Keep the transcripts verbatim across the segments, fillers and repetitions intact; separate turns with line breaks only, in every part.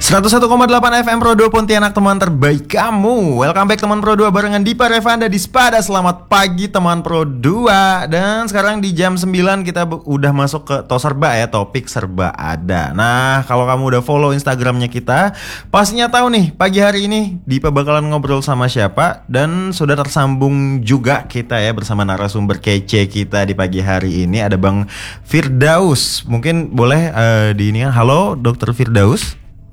seratus satu koma delapan F M Pro dua Pontianak, teman terbaik kamu. Welcome back teman Pro dua barengan Dipa Revanda di Spada. Selamat pagi teman Pro dua. Dan sekarang di jam sembilan kita bu- udah masuk ke To Serba ya, topik serba ada. Nah, kalau kamu udah follow Instagramnya kita, pastinya tahu nih pagi hari ini Dipa bakalan ngobrol sama siapa. Dan sudah tersambung juga kita ya bersama narasumber kece kita di pagi hari ini. Ada Bang Firdaus. Mungkin boleh uh, di ini ya. Halo Dokter Firdaus.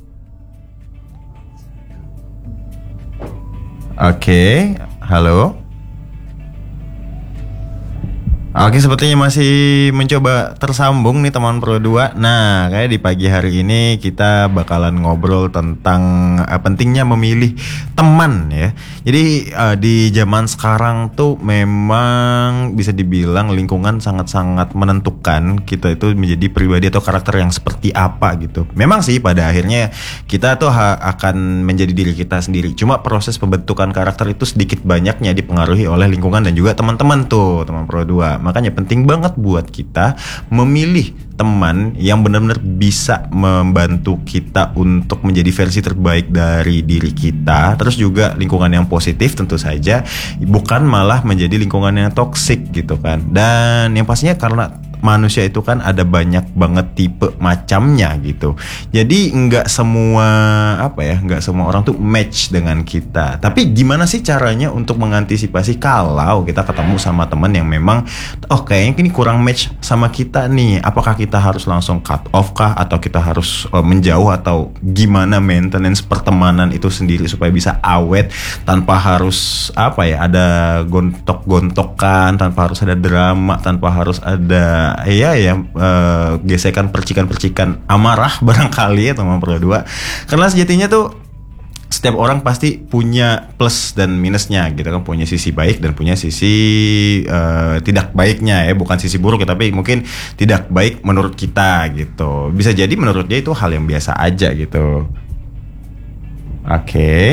Oke, halo. Oke, sepertinya masih mencoba tersambung nih teman Pro dua. Nah, kayak di pagi hari ini kita bakalan ngobrol tentang uh, pentingnya memilih teman ya. Jadi uh, di zaman sekarang tuh memang bisa dibilang lingkungan sangat-sangat menentukan kita itu menjadi pribadi atau karakter yang seperti apa gitu. Memang sih pada akhirnya kita tuh ha- akan menjadi diri kita sendiri. Cuma proses pembentukan karakter itu sedikit banyaknya dipengaruhi oleh lingkungan dan juga teman-teman tuh, teman Pro dua. Makanya penting banget buat kita memilih teman yang benar-benar bisa membantu kita untuk menjadi versi terbaik dari diri kita. Terus juga lingkungan yang positif tentu saja, bukan malah menjadi lingkungan yang toksik gitu kan. Dan yang pastinya karena manusia itu kan ada banyak banget tipe macamnya gitu. Jadi nggak semua apa ya, nggak semua orang tuh match dengan kita. Tapi gimana sih caranya untuk mengantisipasi kalau kita ketemu sama teman yang memang oh kayaknya ini kurang match sama kita nih. Apakah kita harus langsung cut off kah, atau kita harus uh, menjauh, atau gimana maintenance pertemanan itu sendiri supaya bisa awet tanpa harus apa ya, ada gontok-gontokan, tanpa harus ada drama, tanpa harus ada iya ya uh, gesekan percikan-percikan amarah barangkali ya teman Pro dua. Karena sejatinya tuh setiap orang pasti punya plus dan minusnya gitu kan, punya sisi baik dan punya sisi uh, tidak baiknya ya, bukan sisi buruk ya, tapi mungkin tidak baik menurut kita gitu. Bisa jadi menurut dia itu hal yang biasa aja gitu. Oke. Okay.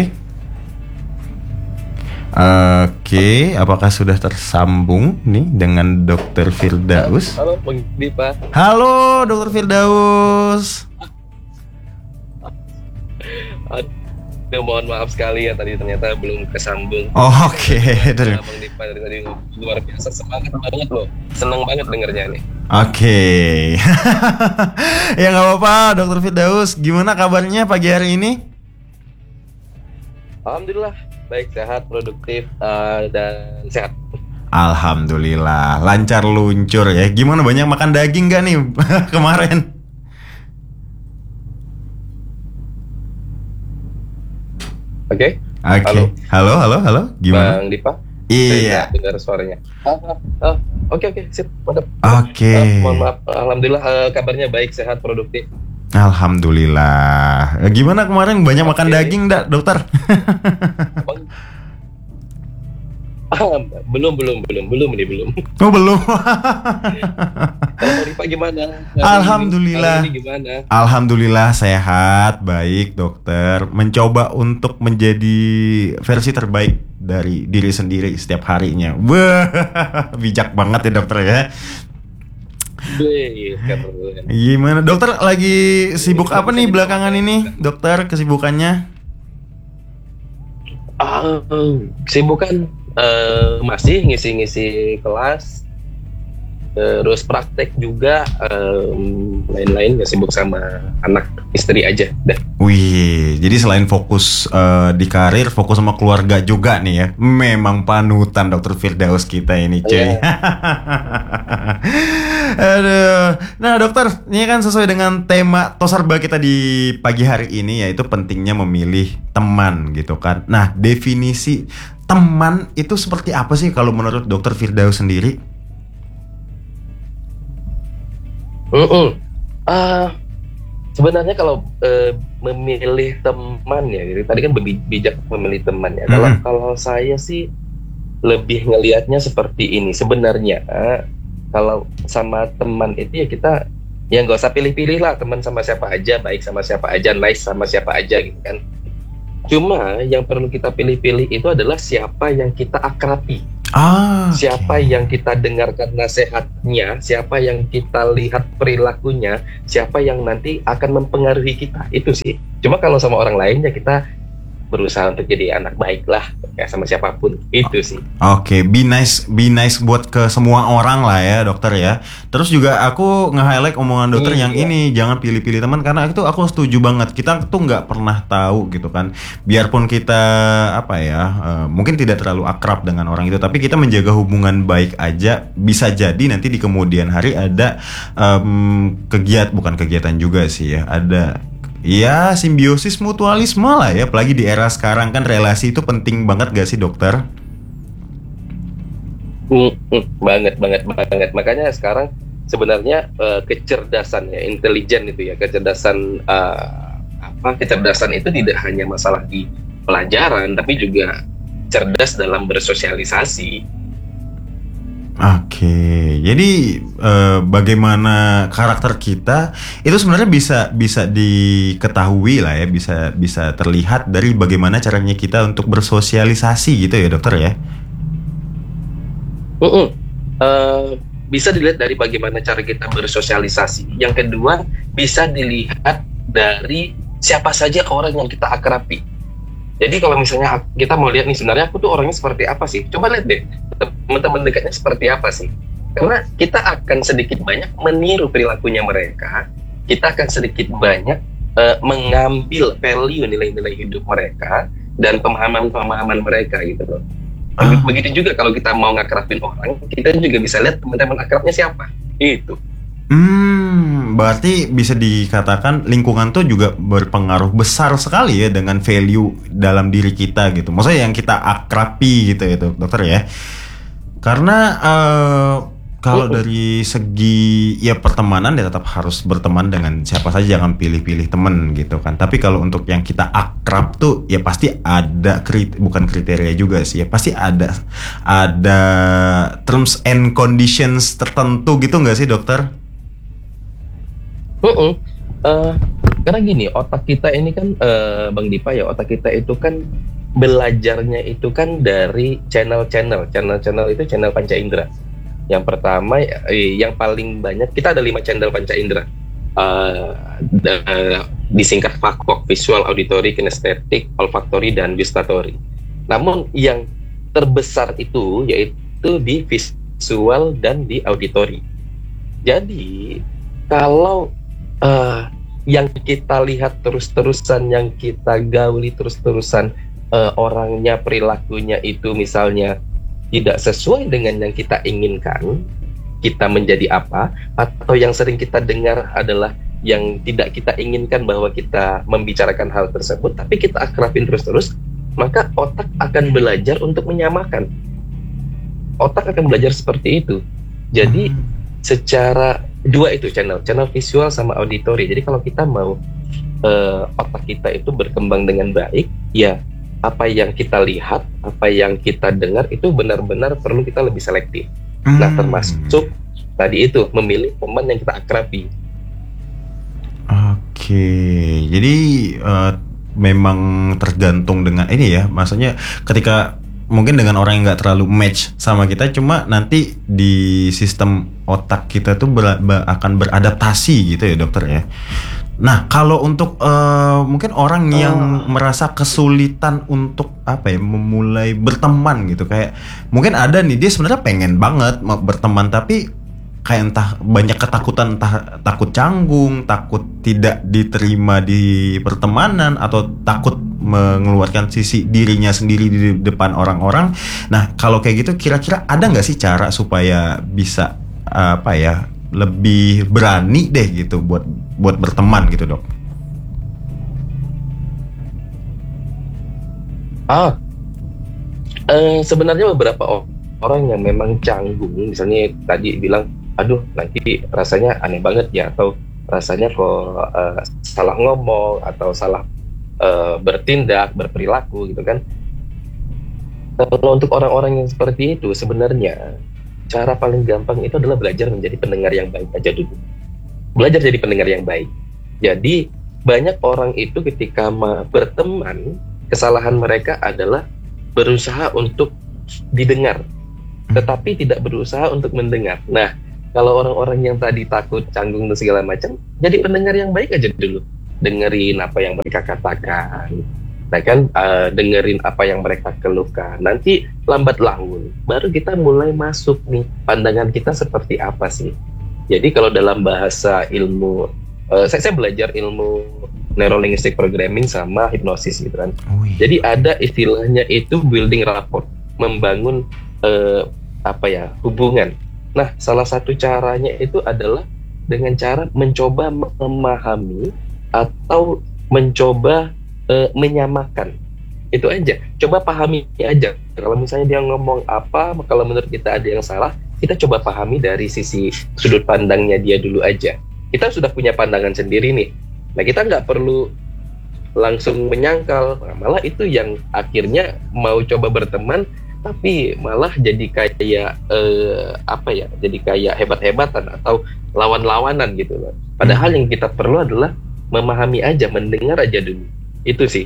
Oke, okay, apakah sudah tersambung nih dengan Dokter Firdaus?
Halo, Bang Dipa.
Halo, Dokter Firdaus.
Aduh, mohon maaf sekali ya tadi ternyata belum kesambung.
Oh, oke, okay.
Bang Dipa dari tadi luar biasa, semangat banget loh. Seneng banget dengernya nih.
Oke. Okay. Ya nggak apa-apa, Dokter Firdaus. Gimana kabarnya pagi hari ini?
Alhamdulillah. Baik, sehat, produktif, uh, dan sehat.
Alhamdulillah, lancar luncur ya. Gimana, banyak makan daging gak nih kemarin?
Oke.
Okay. Oke. Okay. Halo, halo, halo. Gimana?
Bang Dipa?
Iya.
Saya dengar suaranya. Oke, oh, oke, okay, sip, mantap.
Oke. Okay.
Uh, mohon maaf, alhamdulillah uh, kabarnya baik, sehat, produktif.
Alhamdulillah. Gimana kemarin, banyak okay. makan daging enggak, dokter?
ah, belum, belum, belum, belum ini belum.
Oh, belum.
Kalau Dipa gimana? Hari
Alhamdulillah.
Ini, hari ini gimana?
Alhamdulillah sehat, baik, dokter. Mencoba untuk menjadi versi terbaik dari diri sendiri setiap harinya. Wah, bijak banget ya dokter ya. Gimana dokter, lagi sibuk apa nih belakangan ini dokter, kesibukannya?
Uh, kesibukan uh, masih ngisi-ngisi kelas, terus praktek juga, um, lain-lain, gak sibuk sama anak istri aja dah.
Wih, jadi selain fokus uh, di karir, fokus sama keluarga juga nih ya. Memang panutan Dokter Firdaus kita ini, cuy. Yeah. Aduh. Nah dokter, ini kan sesuai dengan tema To Serba kita di pagi hari ini, yaitu pentingnya memilih teman gitu kan. Nah, definisi teman itu seperti apa sih kalau menurut Dokter Firdaus sendiri?
Uh-uh. Uh, sebenarnya kalau uh, memilih teman ya, jadi tadi kan bijak memilih teman ya. Kalau mm-hmm. kalau saya sih lebih ngelihatnya seperti ini. Sebenarnya uh, kalau sama teman itu ya kita ya nggak usah pilih-pilih lah, teman sama siapa aja, baik sama siapa aja, nice sama siapa aja gitu kan. Cuma yang perlu kita pilih-pilih itu adalah siapa yang kita akrabi.
Ah,
Siapa
oke.
yang kita dengarkan nasihatnya, siapa yang kita lihat perilakunya, siapa yang nanti akan mempengaruhi kita, itu sih. Cuma kalau sama orang lain ya kita berusaha untuk jadi anak baik lah, ya sama siapapun, itu sih.
Oke, be nice, be nice buat ke semua orang lah ya dokter ya. Terus juga aku nge-highlight omongan dokter yang
Iya.
ini, jangan pilih-pilih teman, karena itu aku setuju banget. Kita tuh nggak pernah tahu gitu kan. Biarpun kita apa ya, eh, mungkin tidak terlalu akrab dengan orang itu, tapi kita menjaga hubungan baik aja. Bisa jadi nanti di kemudian hari ada em, kegiat, bukan kegiatan juga sih ya. Ada ya simbiosis mutualisme lah ya. Apalagi di era sekarang kan relasi itu penting banget gak sih dokter?
Mm, mm, banget banget banget, makanya sekarang sebenarnya eh, kecerdasan ya, intelijen itu ya, kecerdasan eh, apa kecerdasan itu tidak hanya masalah di pelajaran tapi juga cerdas dalam bersosialisasi.
Oke, jadi eh, bagaimana karakter kita itu sebenarnya bisa bisa diketahui lah ya, bisa bisa terlihat dari bagaimana caranya kita untuk bersosialisasi gitu ya dokter ya.
Mm-mm. Eh, Bisa dilihat dari bagaimana cara kita bersosialisasi. Yang kedua, bisa dilihat dari siapa saja orang yang kita akrabi. Jadi kalau misalnya kita mau lihat nih, sebenarnya aku tuh orangnya seperti apa sih? Coba lihat deh, teman-teman dekatnya seperti apa sih? Karena kita akan sedikit banyak meniru perilakunya mereka, kita akan sedikit banyak eh, mengambil value nilai-nilai hidup mereka dan pemahaman-pemahaman mereka gitu loh.
Ah,
Begitu juga kalau kita mau ngakrabin orang, kita juga bisa lihat teman-teman akrabnya siapa. Itu.
hmm, berarti bisa dikatakan lingkungan tuh juga berpengaruh besar sekali ya dengan value dalam diri kita gitu. Maksudnya yang kita akrabi gitu ya dok- dokter ya. Karena eh, kalau
Mm-mm.
dari segi ya pertemanan ya tetap harus berteman dengan siapa saja, jangan pilih-pilih temen gitu kan. Tapi kalau untuk yang kita akrab tuh ya pasti ada krit bukan kriteria juga sih ya, pasti ada ada terms and conditions tertentu gitu nggak sih dokter?
Mm-mm. Eh, karena gini, otak kita ini kan, eh, Bang Dipa ya, otak kita itu kan belajarnya itu kan dari channel-channel. Channel-channel itu channel panca indera. Yang pertama, eh, yang paling banyak, kita ada lima channel panca indera. Eh, da- eh, disingkat FAKOK, visual, auditory, kinestetik, olfaktori, dan gustatory. Namun yang terbesar itu yaitu di visual dan di auditory. Jadi kalau eh, yang kita lihat terus-terusan, yang kita gauli terus-terusan, eh, orangnya, perilakunya itu misalnya tidak sesuai dengan yang kita inginkan, kita menjadi apa? Atau yang sering kita dengar adalah yang tidak kita inginkan bahwa kita membicarakan hal tersebut, tapi kita akrabin terus-terus, maka otak akan belajar untuk menyamakan. Otak akan belajar seperti itu. Jadi secara dua itu channel, channel visual sama auditory. Jadi kalau kita mau eh, otak kita itu berkembang dengan baik, ya apa yang kita lihat, apa yang kita dengar itu benar-benar perlu kita lebih selektif. Nah,
Hmm.
termasuk tadi itu memilih teman yang kita akrabi.
Oke, jadi eh, memang tergantung dengan ini ya, maksudnya ketika mungkin dengan orang yang nggak terlalu match sama kita, cuma nanti di sistem otak kita tuh ber- ba- akan beradaptasi gitu ya dokter ya. Nah kalau untuk eh, mungkin orang yang
Ah,
merasa kesulitan untuk apa ya memulai berteman gitu, kayak mungkin ada nih dia sebenarnya pengen banget mau berteman tapi kayak entah banyak ketakutan, entah takut canggung, takut tidak diterima di pertemanan, atau takut mengeluarkan sisi dirinya sendiri di depan orang-orang. Nah kalau kayak gitu kira-kira ada nggak sih cara supaya bisa apa ya lebih berani deh gitu buat buat berteman gitu dok?
ah eh, Sebenarnya beberapa o- orang yang memang canggung, misalnya tadi bilang, aduh nanti rasanya aneh banget ya, atau rasanya kok eh, salah ngomong atau salah eh, bertindak, berperilaku gitu kan. Kalau untuk orang-orang yang seperti itu, sebenarnya cara paling gampang itu adalah belajar menjadi pendengar yang baik aja dulu. Belajar jadi pendengar yang baik. Jadi banyak orang itu ketika ma- berteman, kesalahan mereka adalah berusaha untuk didengar. tetapi tidak berusaha untuk mendengar. Nah, kalau orang-orang yang tadi takut, canggung dan segala macam, jadi pendengar yang baik aja dulu. Dengerin apa yang mereka katakan, nah kan, uh, dengerin apa yang mereka keluhkan. Nanti lambat laun, baru kita mulai masuk nih, pandangan kita seperti apa sih. Jadi kalau dalam bahasa ilmu, uh, saya, saya belajar ilmu neurolinguistic programming sama hipnosis gitu kan.
Oh, iya.
Jadi ada istilahnya itu building rapport, membangun uh, apa ya, hubungan. Nah, salah satu caranya itu adalah dengan cara mencoba memahami atau mencoba uh, menyamakan. Itu aja. Coba pahami aja. Kalau misalnya dia ngomong apa, kalau menurut kita ada yang salah, kita coba pahami dari sisi sudut pandangnya dia dulu aja. Kita sudah punya pandangan sendiri nih. Nah, kita nggak perlu langsung menyangkal. Nah, malah itu yang akhirnya mau coba berteman, tapi malah jadi kayak eh, apa ya, jadi kayak hebat-hebatan atau lawan-lawanan gitu loh. Padahal yang kita perlu adalah memahami aja, mendengar aja dulu. Itu sih.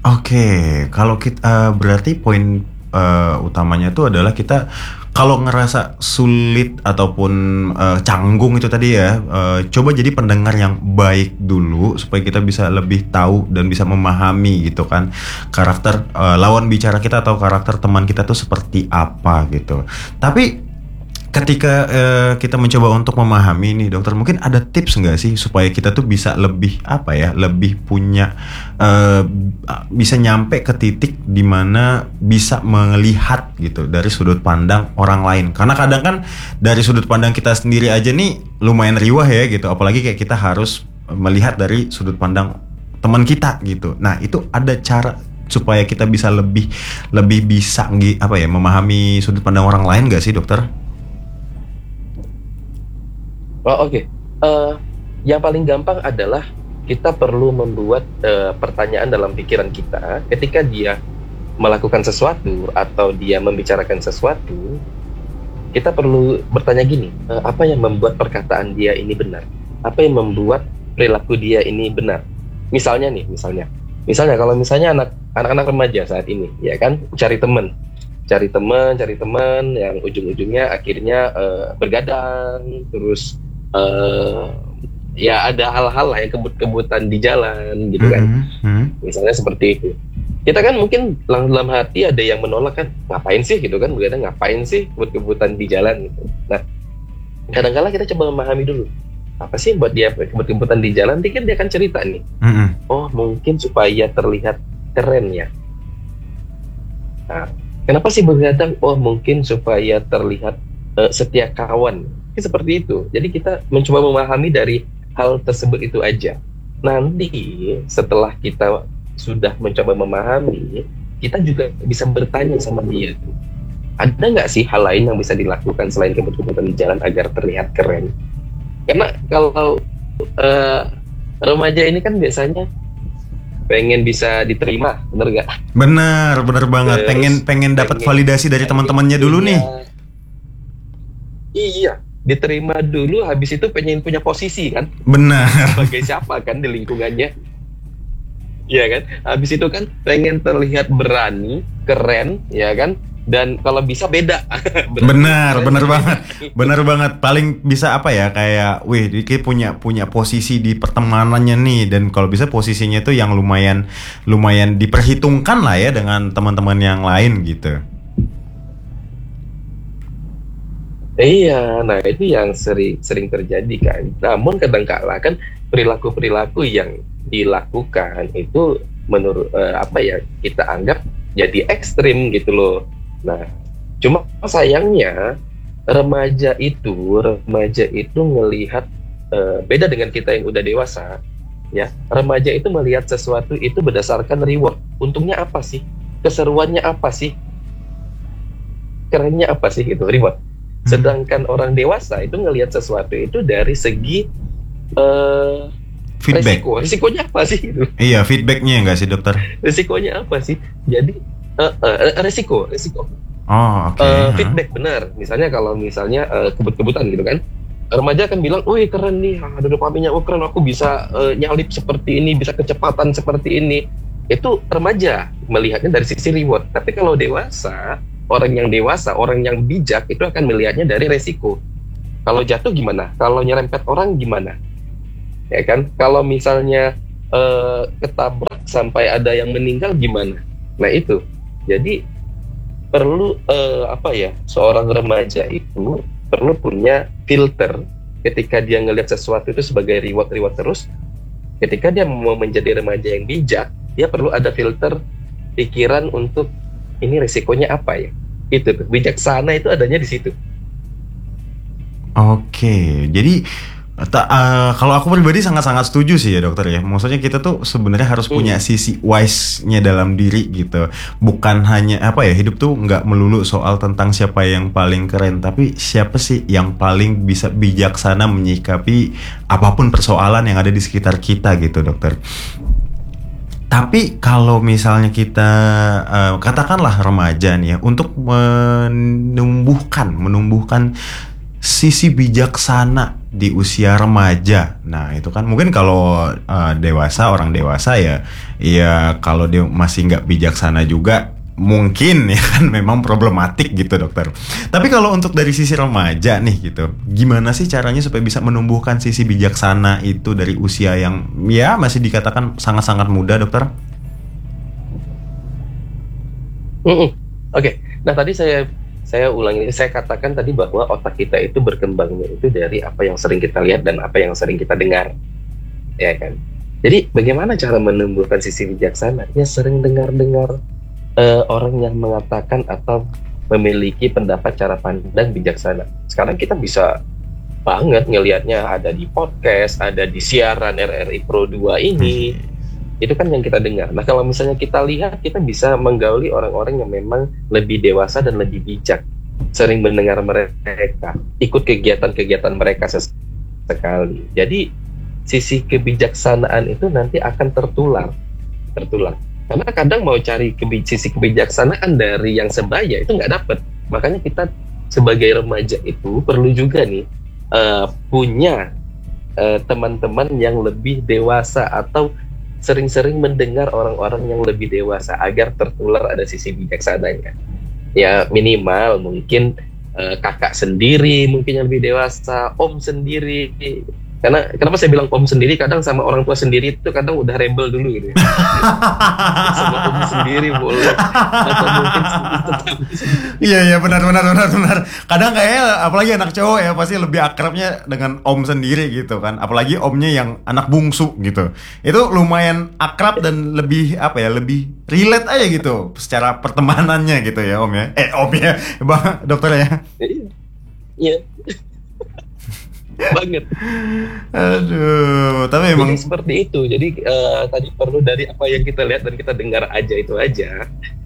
Oke, kalau kita uh, berarti poin uh, utamanya itu adalah kita kalau ngerasa sulit ataupun uh, canggung itu tadi ya, uh, coba jadi pendengar yang baik dulu supaya kita bisa lebih tahu dan bisa memahami gitu kan karakter uh, lawan bicara kita atau karakter teman kita tuh seperti apa gitu. Tapi ketika uh, kita mencoba untuk memahami nih dokter, mungkin ada tips nggak sih supaya kita tuh bisa lebih apa ya, lebih punya uh, bisa nyampe ke titik dimana bisa melihat gitu dari sudut pandang orang lain. Karena kadang kan dari sudut pandang kita sendiri aja nih lumayan riwah ya gitu, apalagi kayak kita harus melihat dari sudut pandang teman kita gitu. Nah, itu ada cara supaya kita bisa lebih lebih bisa apa ya, memahami sudut pandang orang lain nggak sih dokter?
Oh oke, okay. uh, yang paling gampang adalah kita perlu membuat uh, pertanyaan dalam pikiran kita ketika dia melakukan sesuatu atau dia membicarakan sesuatu. Kita perlu bertanya gini, uh, apa yang membuat perkataan dia ini benar? Apa yang membuat perilaku dia ini benar? Misalnya nih, misalnya, misalnya kalau misalnya anak anak-anak remaja saat ini, ya kan, cari teman. Cari teman, cari teman yang ujung-ujungnya akhirnya uh, bergadang, terus Uh, ya ada hal-hal lah ya, kebut-kebutan di jalan gitu kan. Mm-hmm. Misalnya seperti itu. Kita kan mungkin dalam hati ada yang menolak kan, ngapain sih gitu kan, begadang ngapain sih kebut-kebutan di jalan gitu. Nah, kadang-kala kita coba memahami dulu, apa sih buat dia kebut-kebutan di jalan. Nanti kan dia akan cerita nih, mm-hmm. oh mungkin supaya terlihat keren ya. Nah, kenapa sih begadang? Oh mungkin supaya terlihat uh, setia kawan. Seperti itu. Jadi kita mencoba memahami dari hal tersebut itu aja. Nanti setelah kita sudah mencoba memahami, kita juga bisa bertanya sama dia, ada nggak sih hal lain yang bisa dilakukan selain kebut-kebutan di jalan agar terlihat keren? Karena kalau uh, remaja ini kan biasanya pengen bisa diterima, bener nggak?
Bener, bener banget. Terus, pengen pengen dapat validasi dari teman-temannya dulu nih.
Iya. Diterima dulu, habis itu pengen punya posisi kan?
Benar.
Sebagai siapa kan di lingkungannya? Iya kan? Habis itu kan pengen terlihat berani, keren, ya kan? Dan kalau bisa beda.
Benar, benar banget, benar banget. Paling bisa apa ya? Kayak, wih, Diki punya punya posisi di pertemanannya nih, dan kalau bisa posisinya tuh yang lumayan lumayan diperhitungkan lah ya dengan teman-teman yang lain gitu.
Iya, nah itu yang sering sering terjadi kan. Namun kadang-kala kan perilaku-perilaku yang dilakukan itu menurut eh, apa ya, kita anggap jadi ekstrim gitu loh. Nah, cuma sayangnya remaja itu remaja itu ngelihat eh, beda dengan kita yang udah dewasa, ya. Remaja itu melihat sesuatu itu berdasarkan reward. Untungnya apa sih? Keseruannya apa sih? Kerennya apa sih gitu, reward. Sedangkan orang dewasa itu ngelihat sesuatu itu dari segi uh,
feedback.
Risiko. Risikonya apa sih? Gitu.
Iya, feedbacknya enggak sih dokter?
Risikonya apa sih? Jadi uh, uh, risiko, risiko.
Oh, oke. Okay.
Uh, feedback benar. Misalnya kalau misalnya uh, kebut-kebutan gitu kan, remaja kan bilang, wih keren nih, ada dopaminya, oh keren, aku bisa uh, nyalip seperti ini, bisa kecepatan seperti ini. Itu remaja melihatnya dari sisi reward. Tapi kalau dewasa orang yang dewasa, orang yang bijak itu akan melihatnya dari resiko. Kalau jatuh gimana? Kalau nyerempet orang gimana? Ya kan? Kalau misalnya eh, ketabrak sampai ada yang meninggal gimana? Nah itu. Jadi perlu eh, apa ya? Seorang remaja itu perlu punya filter ketika dia ngelihat sesuatu itu sebagai reward-reward terus. Ketika dia mau menjadi remaja yang bijak, dia perlu ada filter pikiran untuk ini risikonya apa ya? Itu tuh, bijaksana itu adanya di situ.
Oke, jadi ta- eh, kalau aku pribadi sangat-sangat setuju sih ya dokter ya. Maksudnya kita tuh sebenarnya harus punya
Hmm.
sisi wise-nya dalam diri gitu. Bukan hanya apa ya, hidup tuh nggak melulu soal tentang siapa yang paling keren, tapi siapa sih yang paling bisa bijaksana menyikapi apapun persoalan yang ada di sekitar kita gitu dokter. Tapi kalau misalnya kita eh, katakanlah remaja nih ya, untuk menumbuhkan menumbuhkan sisi bijaksana di usia remaja. Nah, itu kan mungkin kalau eh, dewasa, orang dewasa ya, ya kalau dia masih nggak bijaksana juga mungkin ya kan memang problematik gitu dokter. Tapi kalau untuk dari sisi remaja nih gitu, gimana sih caranya supaya bisa menumbuhkan sisi bijaksana itu dari usia yang ya masih dikatakan sangat-sangat muda dokter?
Mm-mm. Oke, nah tadi saya saya ulangi, saya katakan tadi bahwa otak kita itu berkembangnya itu dari apa yang sering kita lihat dan apa yang sering kita dengar, ya kan? Jadi bagaimana cara menumbuhkan sisi bijaksana? Ya sering dengar-dengar eh, orang yang mengatakan atau memiliki pendapat cara pandang bijaksana. Sekarang kita bisa banget ngelihatnya ada di podcast, ada di siaran R R I Pro dua ini. Itu kan yang kita dengar. Nah kalau misalnya kita lihat, kita bisa menggauli orang-orang yang memang lebih dewasa dan lebih bijak. Sering mendengar mereka, ikut kegiatan-kegiatan mereka sesekali. Jadi sisi kebijaksanaan itu nanti akan tertular, tertular. Karena kadang mau cari kebi- sisi kebijaksanaan dari yang sebaya itu nggak dapet. Makanya kita sebagai remaja itu perlu juga nih uh, punya uh, teman-teman yang lebih dewasa atau sering-sering mendengar orang-orang yang lebih dewasa agar tertular ada sisi bijaksananya. Ya minimal mungkin eh, kakak sendiri mungkin yang lebih dewasa, om sendiri. Karena kenapa saya bilang om sendiri, kadang sama orang tua sendiri itu kadang udah rebel dulu gitu ya. Sama om sendiri boleh, atau mungkin
Iya iya benar benar benar benar. Kadang kayaknya apalagi anak cowok ya pasti lebih akrabnya dengan om sendiri gitu kan. Apalagi omnya yang anak bungsu gitu. Itu lumayan akrab dan lebih apa ya, lebih relate aja gitu secara pertemanannya gitu ya om ya. Eh om ya, bang dokter ya.
Iya. Banget.
Aduh, tapi emang
Jadi seperti itu. Jadi eh, tadi perlu dari apa yang kita lihat dan kita dengar aja itu aja.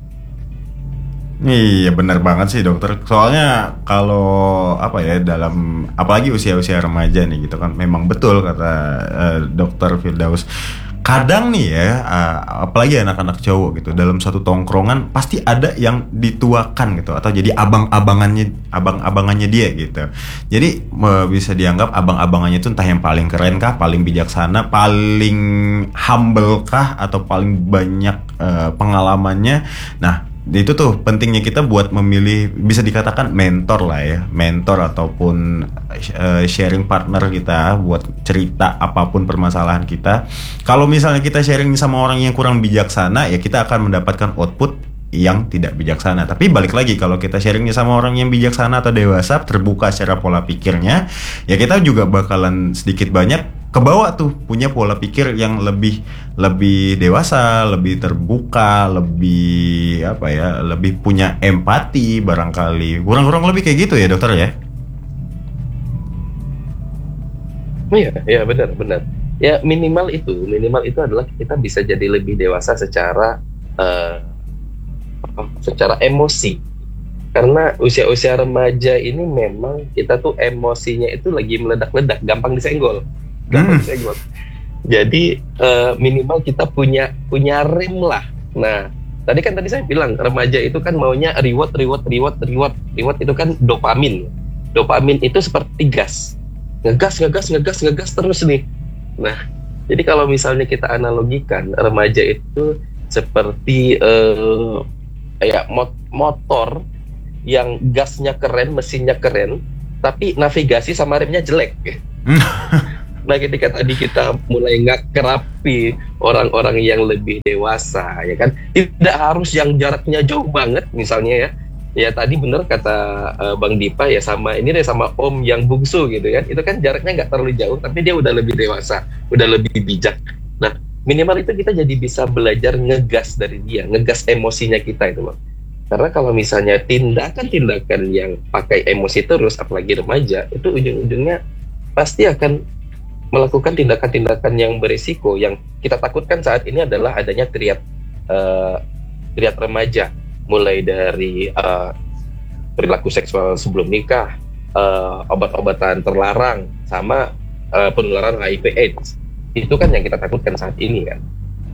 iya benar banget sih dokter. Soalnya kalau apa ya dalam apalagi usia-usia remaja nih gitu kan, memang betul kata eh, dokter Firdaus. Kadang nih ya, eh, apalagi anak-anak cowok gitu dalam satu tongkrongan pasti ada yang dituakan gitu atau jadi abang-abangannya, abang-abangannya dia gitu. Jadi eh, bisa dianggap abang-abangannya itu entah yang paling keren kah, paling bijaksana, paling humble kah, atau paling banyak eh, pengalamannya. Nah, itu tuh pentingnya kita buat memilih, bisa dikatakan mentor lah ya, mentor ataupun uh, sharing partner kita buat cerita apapun permasalahan kita. Kalau misalnya kita sharing sama orang yang kurang bijaksana, ya kita akan mendapatkan output yang tidak bijaksana. Tapi balik lagi, kalau kita sharingnya sama orang yang bijaksana atau dewasa, terbuka secara pola pikirnya, ya kita juga bakalan sedikit banyak kebawa tuh punya pola pikir yang lebih lebih dewasa, lebih terbuka, lebih apa ya, lebih punya empati barangkali. Kurang-kurang lebih kayak gitu ya dokter ya.
Iya, iya benar, benar. Ya minimal itu, minimal itu adalah kita bisa jadi lebih dewasa secara eh, secara emosi. Karena usia-usia remaja ini memang kita tuh emosinya itu lagi meledak-ledak, gampang disenggol. Gampang
Hmm.
disenggol. Jadi eh, minimal kita punya punya rem lah. Nah, tadi kan tadi saya bilang remaja itu kan maunya reward, reward, reward, reward. Reward itu kan dopamin. Dopamin itu seperti gas. Ngegas, ngegas, ngegas, ngegas terus nih. Nah, jadi kalau misalnya kita analogikan remaja itu seperti eh, kayak mot- motor yang gasnya keren, mesinnya keren, tapi navigasi sama remnya jelek. Nah, ketika tadi kita mulai ngakerapi orang-orang yang lebih dewasa, ya kan, tidak harus yang jaraknya jauh banget, misalnya ya. Ya tadi bener kata uh, Bang Dipa ya, sama ini deh sama Om yang bungsu gitu kan, itu kan jaraknya nggak terlalu jauh, tapi dia udah lebih dewasa, udah lebih bijak. Nah, minimal itu kita jadi bisa belajar ngegas dari dia, ngegas emosinya kita itu loh. Karena kalau misalnya tindakan-tindakan yang pakai emosi terus, apalagi remaja, itu ujung-ujungnya pasti akan melakukan tindakan-tindakan yang berisiko. Yang kita takutkan saat ini adalah adanya triad uh, triad remaja, mulai dari uh, perilaku seksual sebelum nikah, uh, obat-obatan terlarang, sama uh, penularan H I V AIDS. Itu kan yang kita takutkan saat ini kan.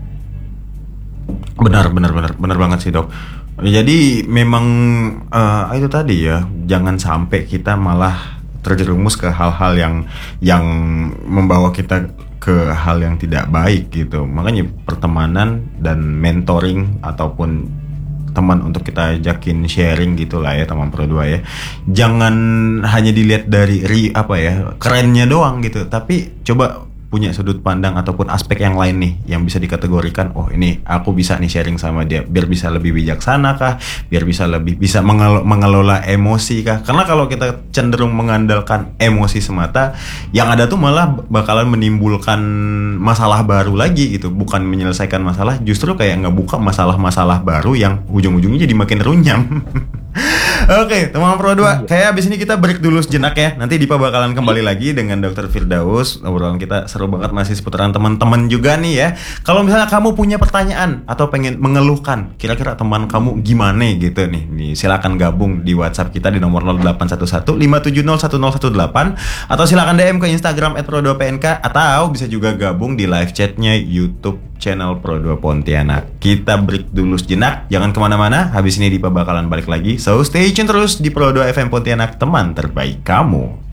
Benar, benar, benar, benar banget sih dok. Jadi memang uh, itu tadi ya, jangan sampai kita malah terjerumus ke hal-hal yang yang membawa kita ke hal yang tidak baik gitu. Makanya pertemanan dan mentoring ataupun teman untuk kita ajakin sharing gitulah ya teman Pro dua ya. Jangan hanya dilihat dari ri, apa ya, kerennya doang gitu, tapi coba punya sudut pandang ataupun aspek yang lain nih yang bisa dikategorikan, oh ini aku bisa nih sharing sama dia biar bisa lebih bijaksana kah, biar bisa lebih bisa mengelo- mengelola emosi kah. Karena kalau kita cenderung mengandalkan emosi semata, yang ada tuh malah bakalan menimbulkan masalah baru lagi gitu, bukan menyelesaikan masalah, justru kayak ngebuka masalah-masalah baru yang ujung-ujungnya jadi makin runyam. Oke, teman Pro dua, kayak abis ini kita break dulu sejenak ya. Nanti Dipa bakalan kembali lagi dengan dokter Firdaus. Obrolan kita seru banget, masih seputaran teman-teman juga nih ya. Kalau misalnya kamu punya pertanyaan atau pengen mengeluhkan, kira-kira teman kamu gimana gitu nih, nih silakan gabung di WhatsApp kita di nomor nol delapan satu satu lima tujuh nol satu nol satu delapan, atau silakan D M ke Instagram et pro dua p n k, atau bisa juga gabung di live chatnya YouTube channel Pro dua Pontianak. Kita break dulu sejenak, jangan kemana-mana. Habis ini Dipa bakalan balik lagi, so stay tune terus di Pro dua F M Pontianak, teman terbaik kamu.